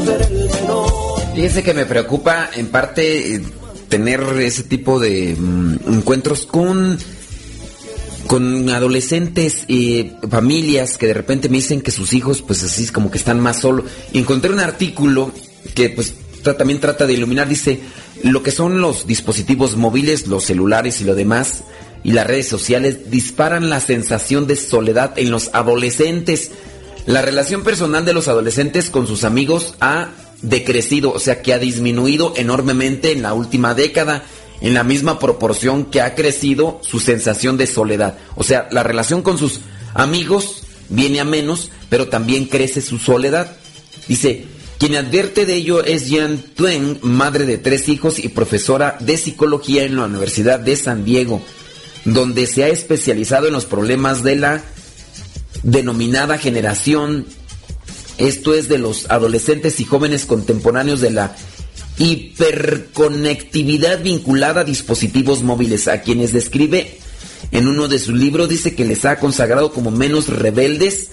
Fíjese que me preocupa en parte tener ese tipo de encuentros con adolescentes y familias que de repente me dicen que sus hijos pues así como que están más solos. Encontré un artículo que pues también trata de iluminar, dice, lo que son los dispositivos móviles, los celulares y lo demás, y las redes sociales disparan la sensación de soledad en los adolescentes. La relación personal de los adolescentes con sus amigos ha decrecido, o sea que ha disminuido enormemente en la última década, en la misma proporción que ha crecido su sensación de soledad. O sea, la relación con sus amigos viene a menos, pero también crece su soledad. Dice, quien advierte de ello es Jan Twain, madre de 3 hijos y profesora de psicología en la Universidad de San Diego, donde se ha especializado en los problemas de la denominada generación, esto es de los adolescentes y jóvenes contemporáneos, de la hiperconectividad vinculada a dispositivos móviles, a quienes describe en uno de sus libros. Dice que les ha consagrado como menos rebeldes,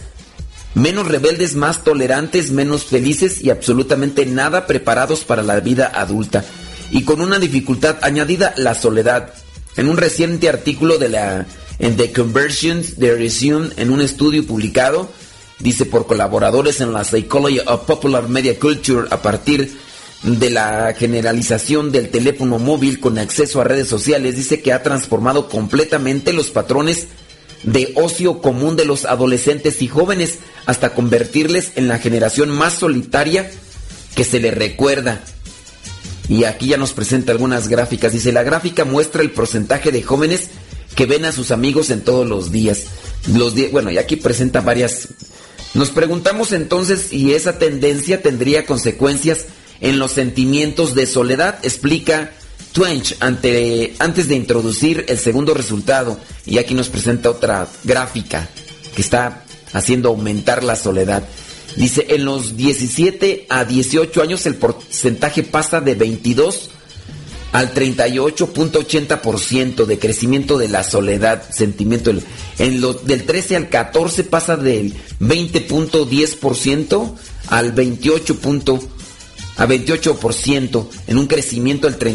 más tolerantes, menos felices y absolutamente nada preparados para la vida adulta, y con una dificultad añadida, la soledad. En un reciente artículo en The Conversions de Resume, en un estudio publicado, dice, por colaboradores en la Psychology of Popular Media Culture, a partir de la generalización del teléfono móvil con acceso a redes sociales, dice que ha transformado completamente los patrones de ocio común de los adolescentes y jóvenes, hasta convertirles en la generación más solitaria que se le recuerda. Y aquí ya nos presenta algunas gráficas. Dice, la gráfica muestra el porcentaje de jóvenes que ven a sus amigos en todos los días. Bueno, y aquí presenta varias. Nos preguntamos entonces si esa tendencia tendría consecuencias en los sentimientos de soledad, explica Twain antes de introducir el segundo resultado. Y aquí nos presenta otra gráfica que está haciendo aumentar la soledad. Dice, en los 17 a 18 años el porcentaje pasa de 22 al 38.80% de crecimiento de la soledad, sentimiento. Del 13 al 14 pasa del 20.10% al 28%, en un crecimiento del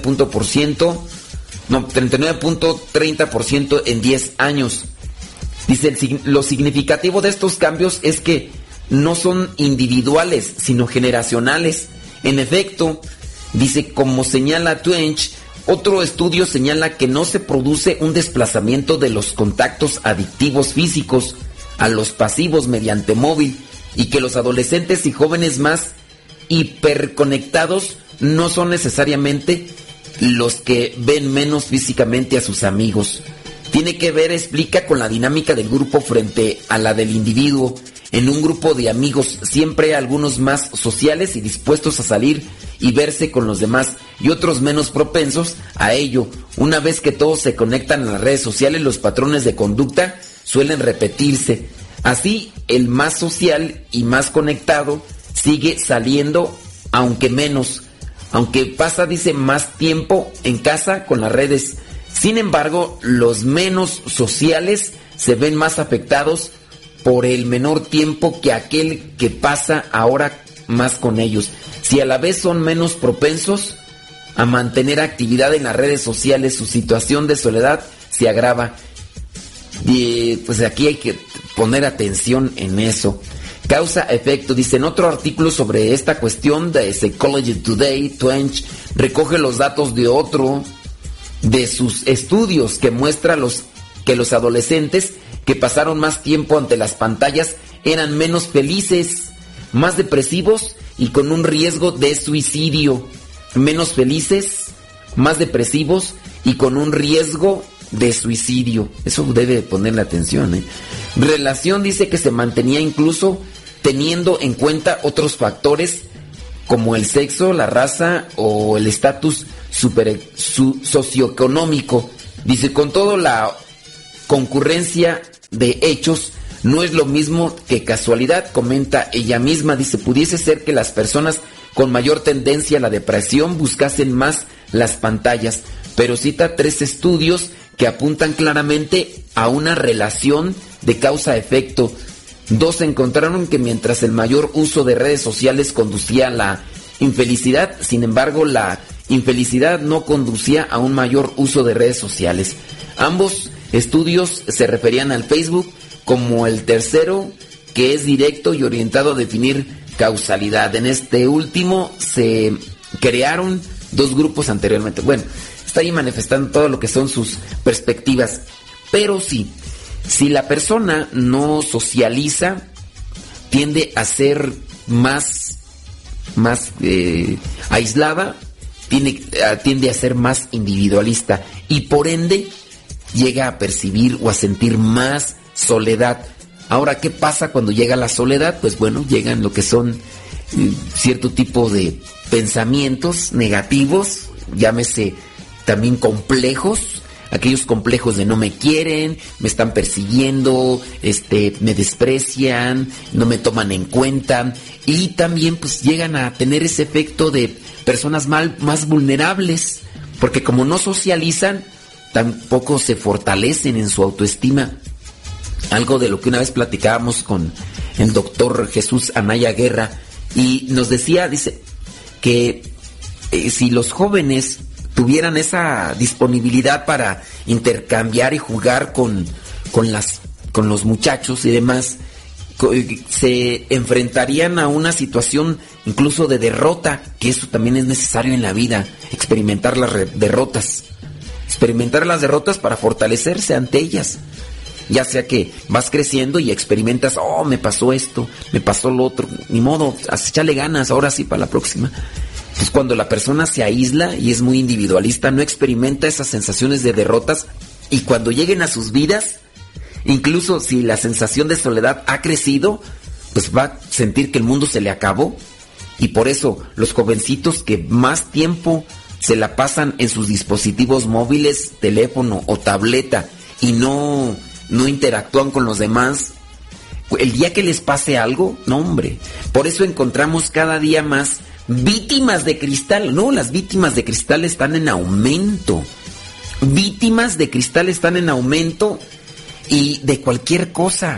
39.30% en 10 años. Dice, lo significativo de estos cambios es que no son individuales, sino generacionales. En efecto, dice, como señala Twain, otro estudio señala que no se produce un desplazamiento de los contactos adictivos físicos a los pasivos mediante móvil, y que los adolescentes y jóvenes más hiperconectados no son necesariamente los que ven menos físicamente a sus amigos. Tiene que ver, explica, con la dinámica del grupo frente a la del individuo. En un grupo de amigos siempre hay algunos más sociales y dispuestos a salir y verse con los demás, y otros menos propensos a ello. Una vez que todos se conectan en las redes sociales, los patrones de conducta suelen repetirse. Así, el más social y más conectado sigue saliendo, aunque menos, aunque pasa, dice, más tiempo en casa con las redes. Sin embargo, los menos sociales se ven más afectados por el menor tiempo que aquel que pasa ahora más con ellos. Si a la vez son menos propensos a mantener actividad en las redes sociales, su situación de soledad se agrava. Y pues aquí hay que poner atención en eso. Causa-efecto. Dice, en otro artículo sobre esta cuestión de Psychology Today, Twain recoge los datos de otro de sus estudios que muestra que los adolescentes que pasaron más tiempo ante las pantallas eran menos felices, más depresivos y con un riesgo de suicidio. Menos felices, más depresivos y con un riesgo de suicidio. Eso debe ponerle atención, ¿eh? Relación, dice, que se mantenía incluso teniendo en cuenta otros factores como el sexo, la raza o el estatus socioeconómico. Dice, con todo, la concurrencia de hechos no es lo mismo que casualidad, comenta ella misma. Dice, pudiese ser que las personas con mayor tendencia a la depresión buscasen más las pantallas, pero cita 3 estudios que apuntan claramente a una relación de causa-efecto. 2 encontraron que mientras el mayor uso de redes sociales conducía a la infelicidad, sin embargo la infelicidad no conducía a un mayor uso de redes sociales. Ambos estudios se referían al Facebook como el tercero, que es directo y orientado a definir causalidad. En este último se crearon 2 grupos anteriormente. Bueno, está ahí manifestando todo lo que son sus perspectivas. Pero sí, si la persona no socializa, tiende a ser más aislada, tiende a ser más individualista y por ende llega a percibir o a sentir más soledad. Ahora, ¿qué pasa cuando llega la soledad? Pues bueno, llegan lo que son cierto tipo de pensamientos negativos, llámese también complejos, aquellos complejos de no me quieren, me están persiguiendo, me desprecian, no me toman en cuenta, y también pues llegan a tener ese efecto de personas más vulnerables, porque como no socializan, tampoco se fortalecen en su autoestima. Algo de lo que una vez platicábamos con el doctor Jesús Anaya Guerra, y nos decía, dice, que si los jóvenes tuvieran esa disponibilidad para intercambiar y jugar con los muchachos y demás, se enfrentarían a una situación incluso de derrota, que eso también es necesario en la vida, experimentar las derrotas para fortalecerse ante ellas. Ya sea que vas creciendo y experimentas, me pasó esto, me pasó lo otro, ni modo, échale ganas, ahora sí para la próxima. Pues cuando la persona se aísla y es muy individualista, no experimenta esas sensaciones de derrotas, y cuando lleguen a sus vidas, incluso si la sensación de soledad ha crecido, pues va a sentir que el mundo se le acabó. Y por eso los jovencitos que más tiempo se la pasan en sus dispositivos móviles, teléfono o tableta, y no interactúan con los demás, el día que les pase algo, no hombre, por eso encontramos cada día más víctimas de cristal. No, las víctimas de cristal están en aumento. Víctimas de cristal están en aumento, y de cualquier cosa.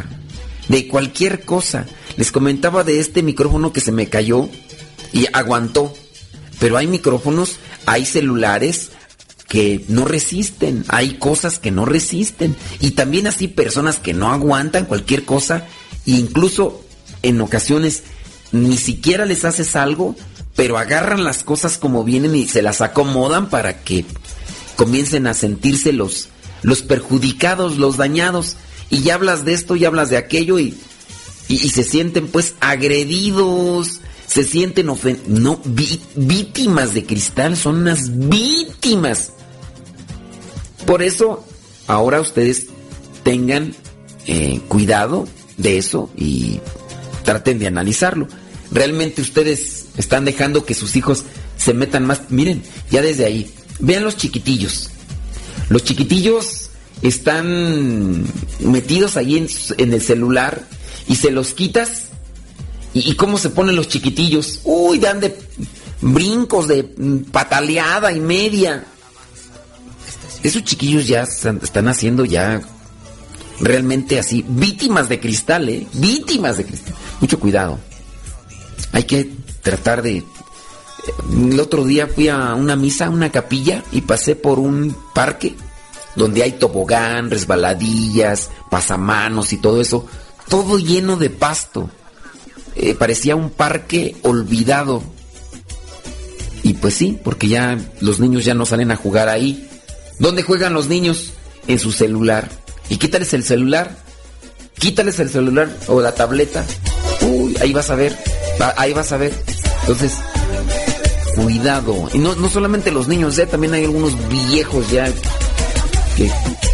Les comentaba de este micrófono que se me cayó y aguantó, pero hay micrófonos, hay celulares que no resisten, hay cosas que no resisten, y también así personas que no aguantan cualquier cosa, e incluso en ocasiones ni siquiera les haces algo, pero agarran las cosas como vienen y se las acomodan para que comiencen a sentirse los perjudicados, los dañados, y ya hablas de esto y hablas de aquello, y se sienten pues agredidos, se sienten víctimas de cristal, son unas víctimas. Por eso, ahora ustedes tengan cuidado de eso y traten de analizarlo. Realmente ustedes están dejando que sus hijos se metan más. Miren, ya desde ahí, vean los chiquitillos. Los chiquitillos están metidos ahí en el celular, y se los quitas, y ¿cómo se ponen los chiquitillos? Dan de brincos, de pataleada y media. Esos chiquillos ya están haciendo ya realmente así, víctimas de cristal, víctimas de cristal. Mucho cuidado. Hay que tratar de... El otro día fui a una misa, a una capilla, y pasé por un parque donde hay tobogán, resbaladillas, pasamanos y todo eso, todo lleno de pasto. Parecía un parque olvidado. Y pues sí, porque ya los niños ya no salen a jugar ahí. ¿Dónde juegan los niños? En su celular. Y quítales el celular o la tableta. Ahí vas a ver. Entonces, cuidado. Y no solamente los niños, también hay algunos viejos ya que...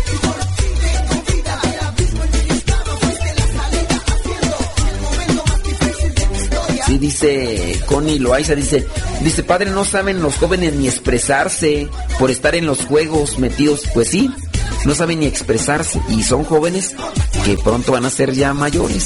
Sí, dice Connie Loaiza, dice, padre, no saben los jóvenes ni expresarse por estar en los juegos metidos. Pues sí, no saben ni expresarse, y son jóvenes que pronto van a ser ya mayores.